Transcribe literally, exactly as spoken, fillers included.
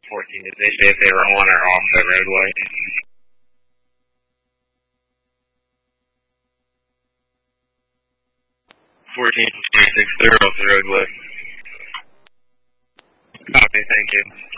fourteen, did they say if they were on or off the roadway? fourteen, twenty-six, they're off the roadway. Copy, thank you.